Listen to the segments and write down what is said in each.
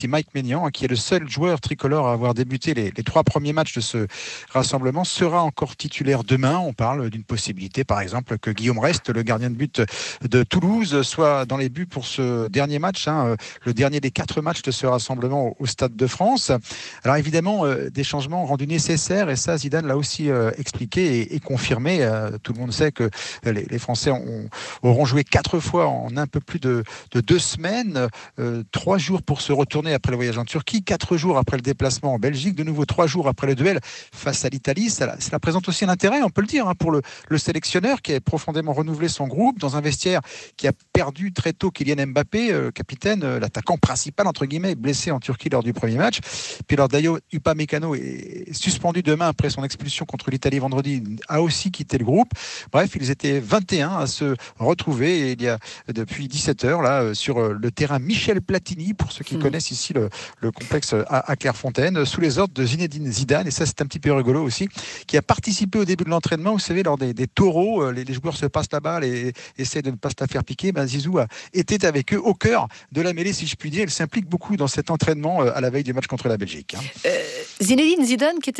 Mike Maignan, qui est le seul joueur tricolore à avoir débuté les 3 premiers matchs de ce rassemblement, sera encore titulaire demain. On parle d'une possibilité, par exemple, que Guillaume Rest, le gardien de but de Toulouse, soit dans les buts pour ce dernier match, le dernier des 4 matchs de ce rassemblement au Stade de France. Alors évidemment, des changements rendus nécessaires, et ça, Zidane l'a aussi expliqué et confirmé. Tout le monde sait que les Français auront joué 4 fois en un peu plus de 2 semaines, 3 jours pour se retourner après le voyage en Turquie, 4 jours après le déplacement en Belgique, de nouveau 3 jours après le duel face à l'Italie. Cela présente aussi un intérêt, on peut le dire, pour le sélectionneur qui a profondément renouvelé son groupe dans un vestiaire qui a perdu très tôt Kylian Mbappé, capitaine, l'attaquant principal, entre guillemets, blessé en Turquie lors du premier match. Puis alors Dayo Upamecano est suspendu demain après son expulsion contre l'Italie vendredi, a aussi quitté le groupe. Bref, ils étaient 21 à se retrouver, et il y a depuis 17h là sur le terrain Michel Platini, pour ceux qui connaissent ici le complexe à Clairefontaine, sous les ordres de Zinedine Zidane. Et ça, c'est un petit peu rigolo aussi, qui a participé au début de l'entraînement. Vous savez, lors des taureaux, les joueurs se passent la balle et essaient de ne pas se la faire piquer. Zizou était avec eux au cœur de la mêlée, si je puis dire. Il s'implique beaucoup dans cet entraînement à la veille du match contre la Belgique. Zinedine Zidane qui est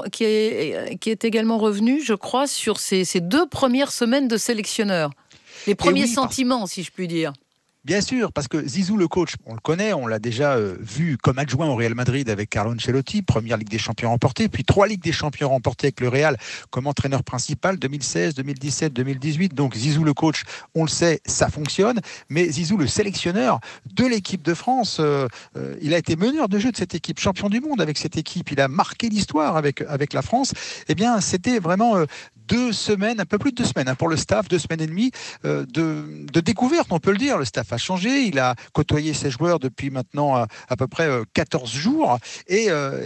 également revenu, je crois, sur ces 2 premières semaines de sélectionneur. Les premiers sentiments, si je puis dire. Bien sûr, parce que Zizou, le coach, on le connaît, on l'a déjà vu comme adjoint au Real Madrid avec Carlo Ancelotti, première Ligue des Champions remportée, puis 3 Ligues des Champions remportées avec le Real comme entraîneur principal, 2016, 2017, 2018. Donc Zizou, le coach, on le sait, ça fonctionne. Mais Zizou, le sélectionneur de l'équipe de France, il a été meneur de jeu de cette équipe, champion du monde avec cette équipe. Il a marqué l'histoire avec la France. Eh bien, c'était vraiment 2 semaines, un peu plus de 2 semaines pour le staff, 2 semaines et demie de découverte, on peut le dire. Le staff a changé, il a côtoyé ses joueurs depuis maintenant à peu près 14 jours, et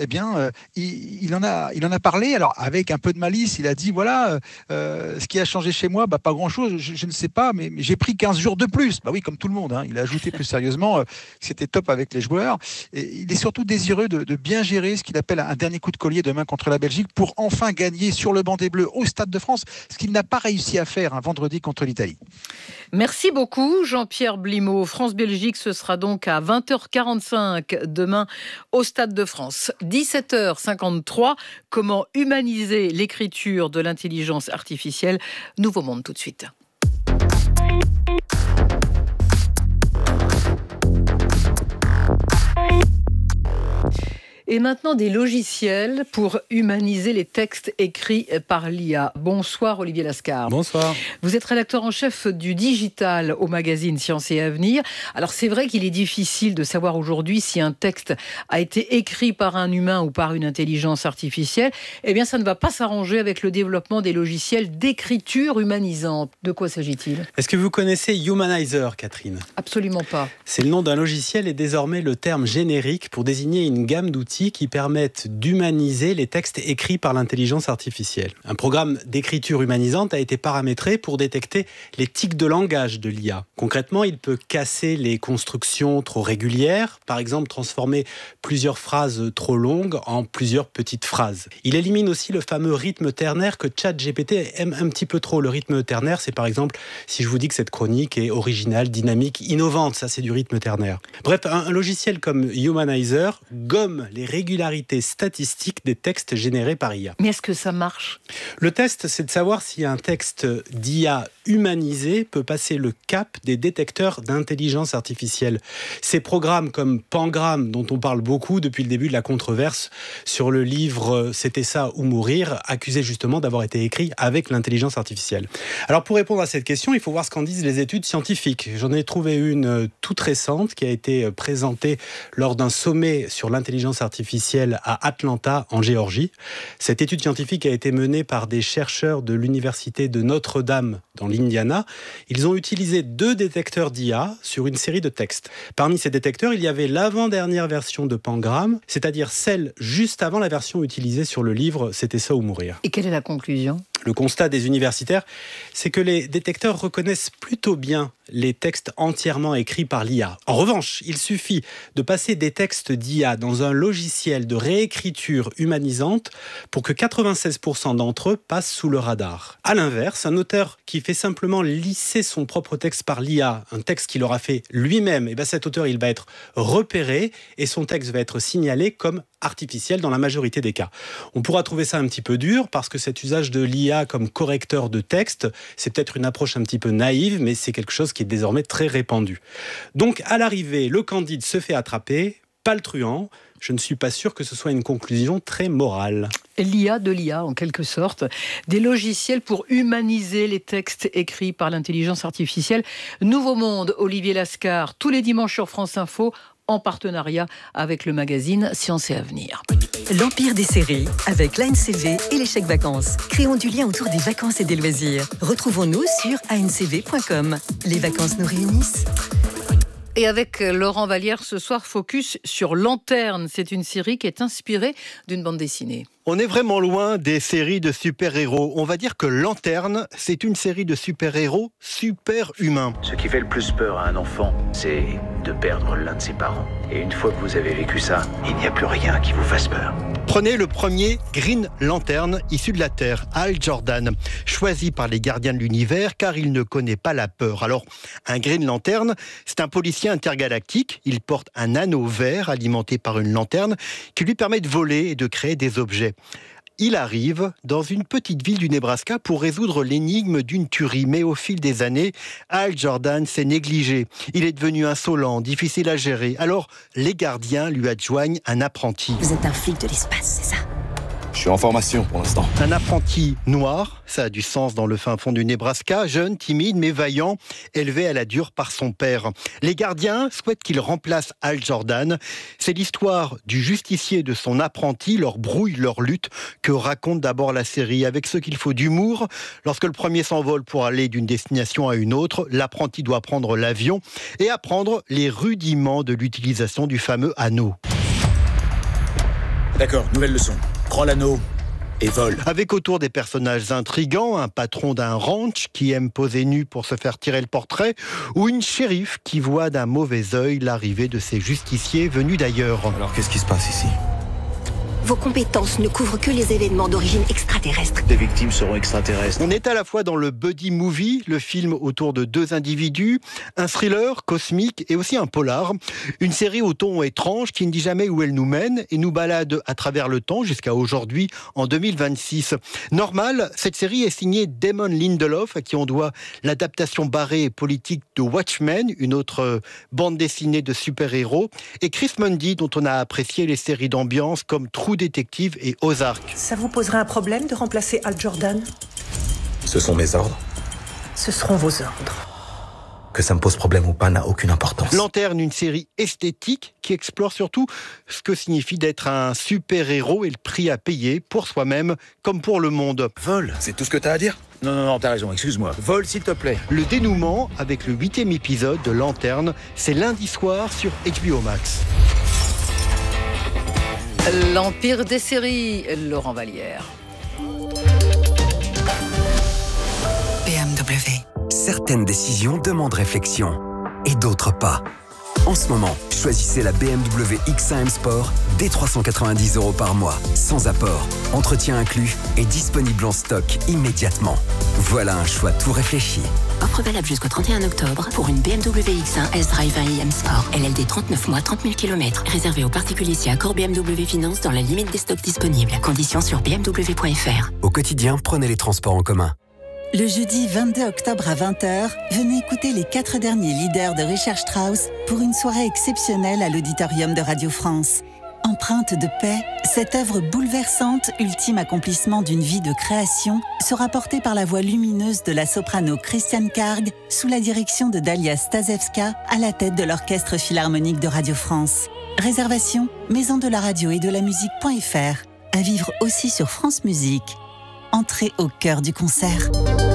il en a parlé, alors avec un peu de malice. Il a dit voilà, ce qui a changé chez moi, pas grand chose, je ne sais pas, mais j'ai pris 15 jours de plus. Oui, comme tout le monde, il a ajouté plus sérieusement que c'était top avec les joueurs, et il est surtout désireux de bien gérer ce qu'il appelle un dernier coup de collier demain contre la Belgique, pour enfin gagner sur le banc des Bleus au Stade de France, ce qu'il n'a pas réussi à faire vendredi contre l'Italie. Merci beaucoup Jean-Pierre Blimaud. France-Belgique, ce sera donc à 20h45 demain au Stade de France. 17h53, comment humaniser l'écriture de l'intelligence artificielle? Nouveau Monde tout de suite. Et maintenant, des logiciels pour humaniser les textes écrits par l'IA. Bonsoir Olivier Lascar. Bonsoir. Vous êtes rédacteur en chef du digital au magazine Science et Avenir. Alors c'est vrai qu'il est difficile de savoir aujourd'hui si un texte a été écrit par un humain ou par une intelligence artificielle. Eh bien, ça ne va pas s'arranger avec le développement des logiciels d'écriture humanisante. De quoi s'agit-il ? Est-ce que vous connaissez Humanizer, Catherine ? Absolument pas. C'est le nom d'un logiciel et désormais le terme générique pour désigner une gamme d'outils qui permettent d'humaniser les textes écrits par l'intelligence artificielle. Un programme d'écriture humanisante a été paramétré pour détecter les tics de langage de l'IA. Concrètement, il peut casser les constructions trop régulières, par exemple transformer plusieurs phrases trop longues en plusieurs petites phrases. Il élimine aussi le fameux rythme ternaire que ChatGPT aime un petit peu trop. Le rythme ternaire, c'est par exemple si je vous dis que cette chronique est originale, dynamique, innovante, ça c'est du rythme ternaire. Bref, un logiciel comme Humanizer gomme les régularités statistiques des textes générés par IA. Mais est-ce que ça marche ? Le test, c'est de savoir si un texte d'IA humanisé peut passer le cap des détecteurs d'intelligence artificielle. Ces programmes comme Pangram, dont on parle beaucoup depuis le début de la controverse sur le livre « C'était ça ou mourir », accusé justement d'avoir été écrit avec l'intelligence artificielle. Alors pour répondre à cette question, il faut voir ce qu'en disent les études scientifiques. J'en ai trouvé une toute récente qui a été présentée lors d'un sommet sur l'intelligence artificielle à Atlanta, en Géorgie. Cette étude scientifique a été menée par des chercheurs de l'université de Notre-Dame dans l'Indiana. Ils ont utilisé 2 détecteurs d'IA sur une série de textes. Parmi ces détecteurs, il y avait l'avant-dernière version de Pangram, c'est-à-dire celle juste avant la version utilisée sur le livre « C'était ça ou mourir ». Et quelle est la conclusion ? Le constat des universitaires, c'est que les détecteurs reconnaissent plutôt bien les textes entièrement écrits par l'IA. En revanche, il suffit de passer des textes d'IA dans un logiciel de réécriture humanisante pour que 96% d'entre eux passent sous le radar. À l'inverse, un auteur qui fait simplement lisser son propre texte par l'IA, un texte qu'il aura fait lui-même, et cet auteur il va être repéré et son texte va être signalé comme artificiel dans la majorité des cas. On pourra trouver ça un petit peu dur parce que cet usage de l'IA comme correcteur de texte, c'est peut-être une approche un petit peu naïve, mais c'est quelque chose qui est désormais très répandu. Donc à l'arrivée, le Candide se fait attraper, pas le truand. Je ne suis pas sûr que ce soit une conclusion très morale. L'IA de l'IA, en quelque sorte. Des logiciels pour humaniser les textes écrits par l'intelligence artificielle. Nouveau Monde, Olivier Lascar, tous les dimanches sur France Info, en partenariat avec le magazine Science et Avenir. L'empire des séries, avec l'ANCV et les chèques vacances. Créons du lien autour des vacances et des loisirs. Retrouvons-nous sur ancv.com. Les vacances nous réunissent. Et avec Laurent Vallière, ce soir, focus sur Lanterne. C'est une série qui est inspirée d'une bande dessinée. On est vraiment loin des séries de super-héros. On va dire que Lanterne, c'est une série de super-héros super-humains. Ce qui fait le plus peur à un enfant, c'est de perdre l'un de ses parents. Et une fois que vous avez vécu ça, il n'y a plus rien qui vous fasse peur. Prenez le premier Green Lantern, issu de la Terre, Hal Jordan, choisi par les gardiens de l'univers car il ne connaît pas la peur. Alors, un Green Lantern, c'est un policier intergalactique. Il porte un anneau vert alimenté par une lanterne qui lui permet de voler et de créer des objets. Il arrive dans une petite ville du Nebraska pour résoudre l'énigme d'une tuerie. Mais au fil des années, Hal Jordan s'est négligé. Il est devenu insolent, difficile à gérer. Alors, les gardiens lui adjoignent un apprenti. Vous êtes un flic de l'espace, c'est ça ? Je suis en formation pour l'instant. Un apprenti noir, ça a du sens dans le fin fond du Nebraska, jeune, timide mais vaillant, élevé à la dure par son père. Les gardiens souhaitent qu'il remplace Hal Jordan. C'est l'histoire du justicier et de son apprenti, leur brouille, leur lutte, que raconte d'abord la série, avec ce qu'il faut d'humour. Lorsque le premier s'envole pour aller d'une destination à une autre, l'apprenti doit prendre l'avion et apprendre les rudiments de l'utilisation du fameux anneau. D'accord, nouvelle leçon. Prends l'anneau et vole. Avec autour des personnages intrigants, un patron d'un ranch qui aime poser nu pour se faire tirer le portrait, ou une shérif qui voit d'un mauvais œil l'arrivée de ces justiciers venus d'ailleurs. Alors qu'est-ce qui se passe ici ? Vos compétences ne couvrent que les événements d'origine extraterrestre. Des victimes seront extraterrestres. On est à la fois dans le buddy movie, le film autour de deux individus, un thriller cosmique et aussi un polar. Une série au ton étrange qui ne dit jamais où elle nous mène et nous balade à travers le temps jusqu'à aujourd'hui, en 2026. Normal, cette série est signée Damon Lindelof, à qui on doit l'adaptation barrée et politique de Watchmen, une autre bande dessinée de super-héros, et Chris Mundy, dont on a apprécié les séries d'ambiance comme True Détective et Ozark. Ça vous poserait un problème de remplacer Hal Jordan ? Ce sont mes ordres. Ce seront vos ordres. Que ça me pose problème ou pas n'a aucune importance. Lanterne, une série esthétique qui explore surtout ce que signifie d'être un super-héros et le prix à payer pour soi-même comme pour le monde. Vole, c'est tout ce que t'as à dire ? Non, t'as raison, excuse-moi. Vole, s'il te plaît. Le dénouement, avec le 8e épisode de Lanterne, c'est lundi soir sur HBO Max. L'empire des séries, Laurent Vallière. BMW. Certaines décisions demandent réflexion et d'autres pas. En ce moment, choisissez la BMW X1 M Sport dès 390 € par mois, sans apport, entretien inclus et disponible en stock immédiatement. Voilà un choix tout réfléchi. Offre valable jusqu'au 31 octobre pour une BMW X1 S-Drive 1 IM Sport. LLD 39 mois, 30 000 km. Réservé aux particuliers si accord BMW Finance dans la limite des stocks disponibles. Conditions sur bmw.fr. Au quotidien, prenez les transports en commun. Le jeudi 22 octobre à 20h, venez écouter les 4 derniers leaders de Richard Strauss pour une soirée exceptionnelle à l'Auditorium de Radio France. Empreinte de paix, cette œuvre bouleversante, ultime accomplissement d'une vie de création, sera portée par la voix lumineuse de la soprano Christiane Karg sous la direction de Dalia Stasevska à la tête de l'Orchestre Philharmonique de Radio France. Réservation, maison de la radio et de la musique.fr. À vivre aussi sur France Musique. Entrée au cœur du concert.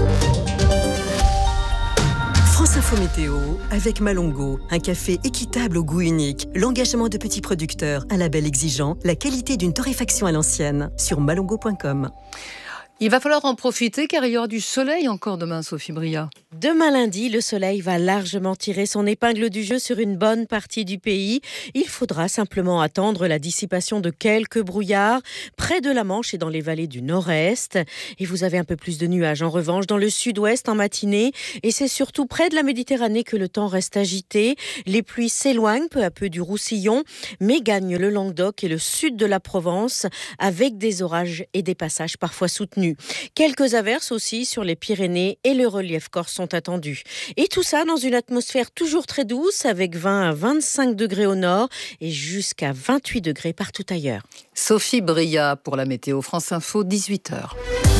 France Info Météo avec Malongo, un café équitable au goût unique, l'engagement de petits producteurs, un label exigeant, la qualité d'une torréfaction à l'ancienne sur malongo.com. Il va falloir en profiter car il y aura du soleil encore demain, Sophie Bria. Demain lundi, le soleil va largement tirer son épingle du jeu sur une bonne partie du pays. Il faudra simplement attendre la dissipation de quelques brouillards près de la Manche et dans les vallées du nord-est. Et vous avez un peu plus de nuages en revanche dans le sud-ouest en matinée. Et c'est surtout près de la Méditerranée que le temps reste agité. Les pluies s'éloignent peu à peu du Roussillon, mais gagnent le Languedoc et le sud de la Provence avec des orages et des passages parfois soutenus. Quelques averses aussi sur les Pyrénées et le relief corse sont attendus. Et tout ça dans une atmosphère toujours très douce avec 20 à 25 degrés au nord et jusqu'à 28 degrés partout ailleurs. Sophie Bria pour la météo France Info, 18h.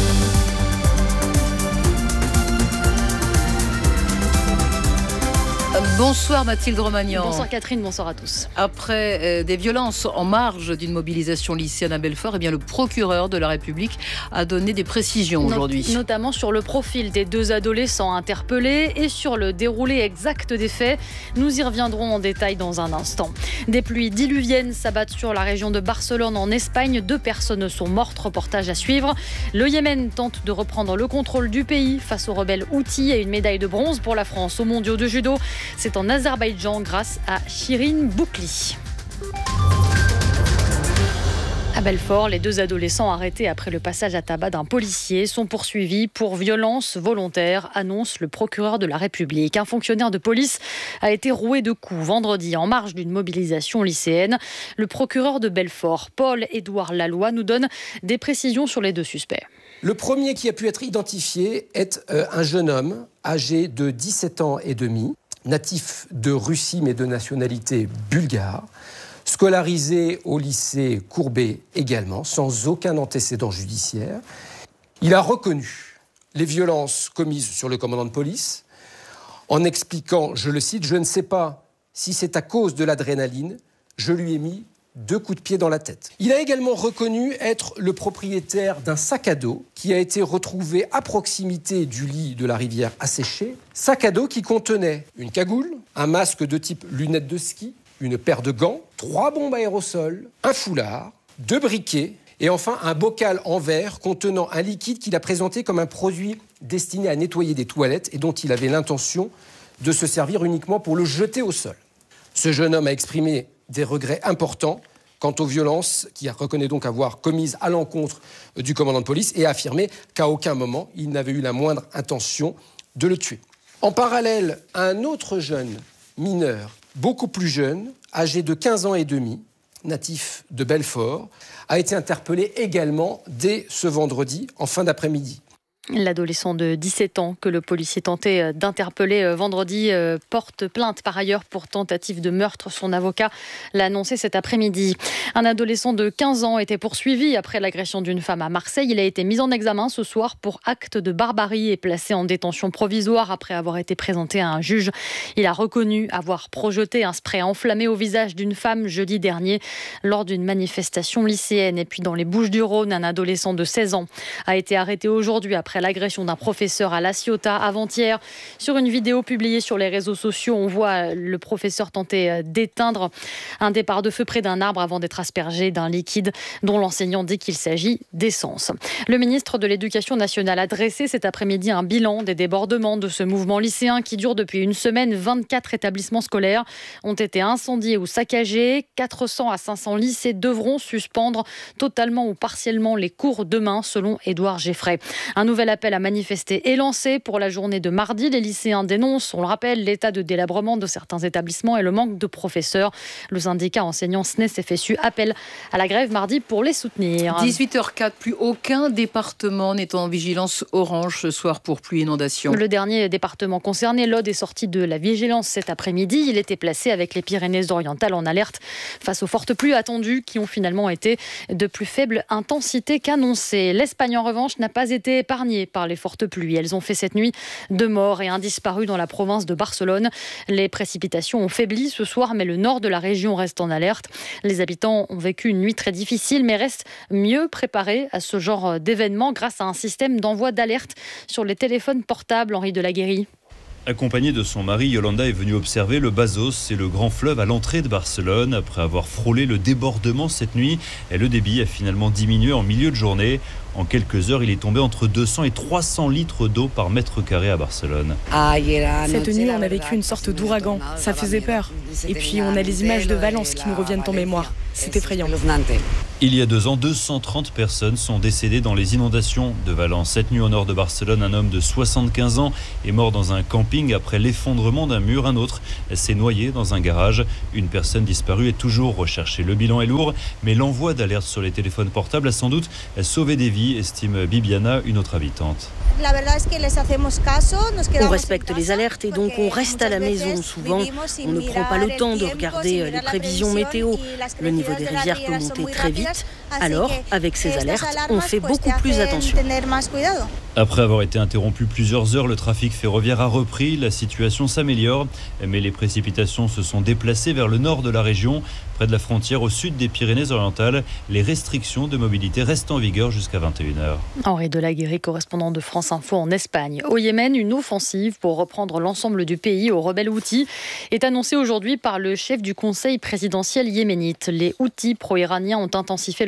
Bonsoir Mathilde Romagnan. Bonsoir Catherine, bonsoir à tous. Après des violences en marge d'une mobilisation lycéenne à Belfort, le procureur de la République a donné des précisions aujourd'hui. Notamment sur le profil des 2 adolescents interpellés et sur le déroulé exact des faits. Nous y reviendrons en détail dans un instant. Des pluies diluviennes s'abattent sur la région de Barcelone en Espagne. 2 personnes sont mortes, reportage à suivre. Le Yémen tente de reprendre le contrôle du pays face aux rebelles Houthis et une médaille de bronze pour la France aux mondiaux de judo. C'est en Azerbaïdjan grâce à Shirin Boukli. À Belfort, les 2 adolescents arrêtés après le passage à tabac d'un policier sont poursuivis pour violence volontaire, annonce le procureur de la République. Un fonctionnaire de police a été roué de coups vendredi en marge d'une mobilisation lycéenne. Le procureur de Belfort, Paul-Édouard Laloy, nous donne des précisions sur les 2 suspects. Le premier qui a pu être identifié est un jeune homme âgé de 17 ans et demi, natif de Russie mais de nationalité bulgare, scolarisé au lycée Courbet également, sans aucun antécédent judiciaire. Il a reconnu les violences commises sur le commandant de police en expliquant, je le cite, « Je ne sais pas si c'est à cause de l'adrénaline, je lui ai mis 2 coups de pied dans la tête ». Il a également reconnu être le propriétaire d'un sac à dos qui a été retrouvé à proximité du lit de la rivière asséchée. Sac à dos qui contenait une cagoule, un masque de type lunettes de ski, une paire de gants, 3 bombes aérosols, un foulard, 2 briquets et enfin un bocal en verre contenant un liquide qu'il a présenté comme un produit destiné à nettoyer des toilettes et dont il avait l'intention de se servir uniquement pour le jeter au sol. Ce jeune homme a exprimé des regrets importants quant aux violences qu'il reconnaît donc avoir commises à l'encontre du commandant de police et a affirmé qu'à aucun moment il n'avait eu la moindre intention de le tuer. En parallèle, un autre jeune mineur, beaucoup plus jeune, âgé de 15 ans et demi, natif de Belfort, a été interpellé également dès ce vendredi en fin d'après-midi. L'adolescent de 17 ans que le policier tentait d'interpeller vendredi porte plainte par ailleurs pour tentative de meurtre. Son avocat l'a annoncé cet après-midi. Un adolescent de 15 ans était poursuivi après l'agression d'une femme à Marseille. Il a été mis en examen ce soir pour acte de barbarie et placé en détention provisoire après avoir été présenté à un juge. Il a reconnu avoir projeté un spray enflammé au visage d'une femme jeudi dernier lors d'une manifestation lycéenne. Et puis dans les Bouches-du-Rhône, un adolescent de 16 ans a été arrêté aujourd'hui après l'agression d'un professeur à La Ciotat avant-hier. Sur une vidéo publiée sur les réseaux sociaux, on voit le professeur tenter d'éteindre un départ de feu près d'un arbre avant d'être aspergé d'un liquide dont l'enseignant dit qu'il s'agit d'essence. Le ministre de l'Éducation nationale a dressé cet après-midi un bilan des débordements de ce mouvement lycéen qui dure depuis une semaine. 24 établissements scolaires ont été incendiés ou saccagés. 400 à 500 lycées devront suspendre totalement ou partiellement les cours demain, selon Édouard Geffray. Un nouvel appel à manifester est lancé pour la journée de mardi. Les lycéens dénoncent, on le rappelle, l'état de délabrement de certains établissements et le manque de professeurs. Le syndicat enseignant SNES-FSU appelle à la grève mardi pour les soutenir. 18h04, plus aucun département n'est en vigilance orange ce soir pour pluie et inondation. Le dernier département concerné, l'Aude, est sorti de la vigilance cet après-midi. Il était placé avec les Pyrénées-Orientales en alerte face aux fortes pluies attendues qui ont finalement été de plus faible intensité qu'annoncé. L'Espagne, en revanche, n'a pas été épargnée par les fortes pluies. Elles ont fait cette nuit 2 morts et un disparu dans la province de Barcelone. Les précipitations ont faibli ce soir, mais le nord de la région reste en alerte. Les habitants ont vécu une nuit très difficile, mais restent mieux préparés à ce genre d'événement grâce à un système d'envoi d'alerte sur les téléphones portables. Henri Delaguérie. Accompagnée de son mari, Yolanda est venue observer le Bazos et le grand fleuve à l'entrée de Barcelone. Après avoir frôlé le débordement cette nuit, le débit a finalement diminué en milieu de journée. En quelques heures, il est tombé entre 200 et 300 litres d'eau par mètre carré à Barcelone. Cette nuit, on a vécu une sorte d'ouragan. Ça faisait peur. Et puis, on a les images de Valence qui nous reviennent en mémoire. C'est effrayant. Il y a 2 ans, 230 personnes sont décédées dans les inondations de Valence. Cette nuit, au nord de Barcelone, un homme de 75 ans est mort dans un camping après l'effondrement d'un mur. Un autre s'est noyé dans un garage. Une personne disparue est toujours recherchée. Le bilan est lourd, mais l'envoi d'alerte sur les téléphones portables a sans doute sauvé des vies, estime Bibiana, une autre habitante. On respecte les alertes et donc on reste à la maison. Souvent, on ne prend pas le temps de regarder les prévisions météo. Le niveau des rivières peut monter très vite. Alors, avec ces alertes, on fait beaucoup plus attention. Après avoir été interrompu plusieurs heures, le trafic ferroviaire a repris. La situation s'améliore, mais les précipitations se sont déplacées vers le nord de la région. Près de la frontière au sud des Pyrénées-Orientales, les restrictions de mobilité restent en vigueur jusqu'à 21h. Henri Delaguérie, correspondant de France Info en Espagne. Au Yémen, une offensive pour reprendre l'ensemble du pays aux rebelles Houthis est annoncée aujourd'hui par le chef du conseil présidentiel yéménite. Les Houthis pro-iraniens ont intensifié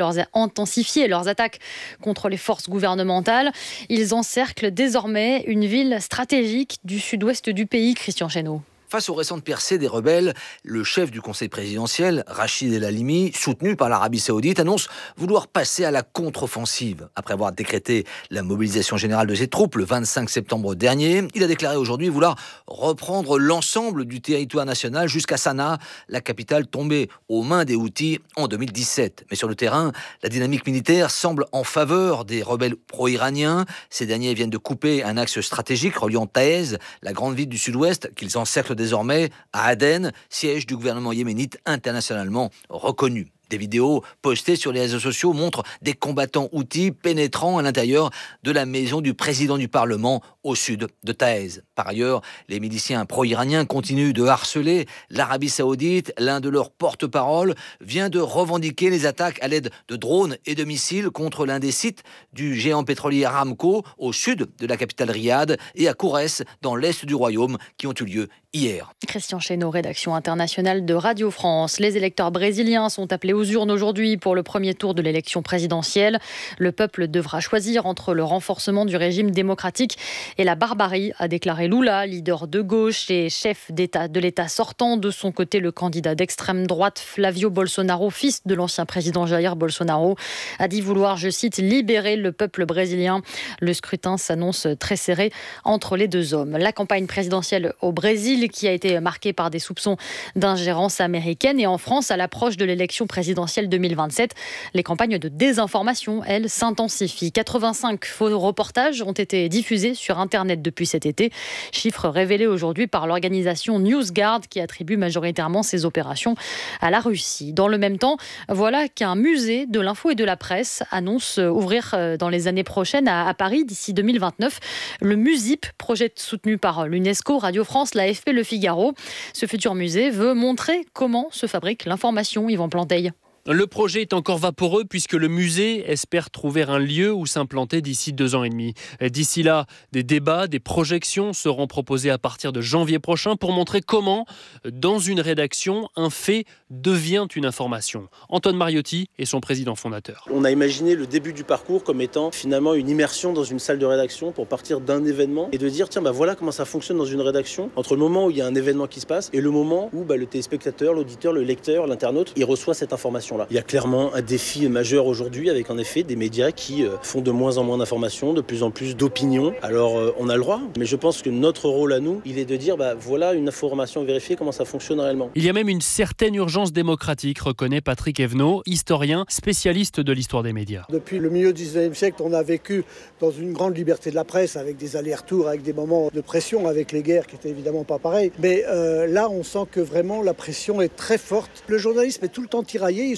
leurs attaques contre les forces gouvernementales. Ils encerclent désormais une ville stratégique du sud-ouest du pays, Christian Chesneau. Face aux récentes percées des rebelles, le chef du conseil présidentiel, Rachid El Halimi, soutenu par l'Arabie Saoudite, annonce vouloir passer à la contre-offensive. Après avoir décrété la mobilisation générale de ses troupes le 25 septembre dernier, il a déclaré aujourd'hui vouloir reprendre l'ensemble du territoire national jusqu'à Sanaa, la capitale tombée aux mains des Houthis en 2017. Mais sur le terrain, la dynamique militaire semble en faveur des rebelles pro-iraniens. Ces derniers viennent de couper un axe stratégique reliant Taïz, la grande ville du sud-ouest, qu'ils encerclent désormais à Aden, siège du gouvernement yéménite internationalement reconnu. Des vidéos postées sur les réseaux sociaux montrent des combattants houthis pénétrant à l'intérieur de la maison du président du Parlement au sud de Taïz. Par ailleurs, les miliciens pro-iraniens continuent de harceler l'Arabie Saoudite. L'un de leurs porte-parole vient de revendiquer les attaques à l'aide de drones et de missiles contre l'un des sites du géant pétrolier Aramco au sud de la capitale Riyad et à Kourès dans l'est du royaume qui ont eu lieu hier. Christian Chesneau, rédaction internationale de Radio France. Les électeurs brésiliens sont appelés aux urnes aujourd'hui pour le premier tour de l'élection présidentielle. Le peuple devra choisir entre le renforcement du régime démocratique et la barbarie, a déclaré Lula, leader de gauche et chef de l'État sortant. De son côté, le candidat d'extrême droite Flavio Bolsonaro, fils de l'ancien président Jair Bolsonaro, a dit vouloir, je cite, libérer le peuple brésilien. Le scrutin s'annonce très serré entre les deux hommes. La campagne présidentielle au Brésil, qui a été marquée par des soupçons d'ingérence américaine, et en France, à l'approche de l'élection présidentielle 2027, les campagnes de désinformation, elles, s'intensifient. 85 faux reportages ont été diffusés sur Internet depuis cet été, chiffre révélé aujourd'hui par l'organisation NewsGuard, qui attribue majoritairement ses opérations à la Russie. Dans le même temps, voilà qu'un musée de l'info et de la presse annonce ouvrir dans les années prochaines à Paris, d'ici 2029, le MUSIP, projet soutenu par l'UNESCO, Radio France, l'AFP, Le Figaro. Ce futur musée veut montrer comment se fabrique l'information. Yvan Planteil. Le projet est encore vaporeux puisque le musée espère trouver un lieu où s'implanter d'ici 2 ans et demi. D'ici là, des débats, des projections seront proposés à partir de janvier prochain pour montrer comment, dans une rédaction, un fait devient une information. Antoine Mariotti est son président fondateur. On a imaginé le début du parcours comme étant finalement une immersion dans une salle de rédaction pour partir d'un événement et de dire tiens voilà comment ça fonctionne dans une rédaction entre le moment où il y a un événement qui se passe et le moment où le téléspectateur, l'auditeur, le lecteur, l'internaute, il reçoit cette information. Il y a clairement un défi majeur aujourd'hui avec en effet des médias qui font de moins en moins d'informations, de plus en plus d'opinions. Alors on a le droit, mais je pense que notre rôle à nous, il est de dire voilà une information vérifiée, comment ça fonctionne réellement. Il y a même une certaine urgence démocratique, reconnaît Patrick Evenot, historien, spécialiste de l'histoire des médias. Depuis le milieu du XIXe siècle, on a vécu dans une grande liberté de la presse avec des allers-retours, avec des moments de pression, avec les guerres qui étaient évidemment pas pareils. Mais là, on sent que vraiment la pression est très forte. Le journalisme est tout le temps tiraillé.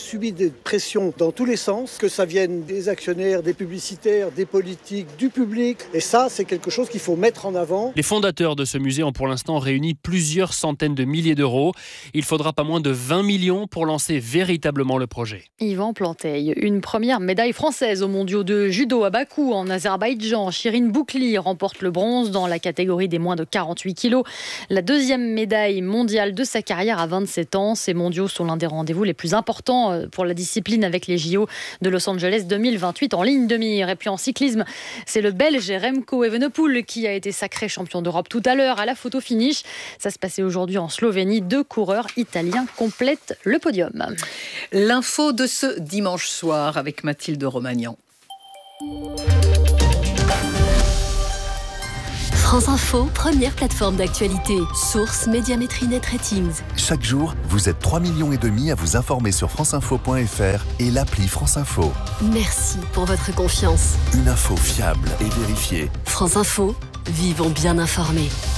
subi des pressions dans tous les sens, que ça vienne des actionnaires, des publicitaires, des politiques, du public. Et ça, c'est quelque chose qu'il faut mettre en avant. Les fondateurs de ce musée ont pour l'instant réuni plusieurs centaines de milliers d'euros. Il faudra pas moins de 20 millions pour lancer véritablement le projet. Yvan Planteil, une première médaille française aux mondiaux de judo à Bakou en Azerbaïdjan. Chirine Boukli remporte le bronze dans la catégorie des moins de 48 kilos. La deuxième médaille mondiale de sa carrière à 27 ans. Ces mondiaux sont l'un des rendez-vous les plus importants pour la discipline avec les JO de Los Angeles 2028 en ligne de mire. Et puis en cyclisme, c'est le Belge Remco Evenepoel qui a été sacré champion d'Europe tout à l'heure à la photo finish. Ça se passait aujourd'hui en Slovénie. 2 coureurs italiens complètent le podium. L'info de ce dimanche soir avec Mathilde Romagnan. France Info, première plateforme d'actualité. Source Médiamétrie Net Ratings. Chaque jour, vous êtes 3,5 millions à vous informer sur franceinfo.fr et l'appli France Info. Merci pour votre confiance. Une info fiable et vérifiée. France Info, vivons bien informés.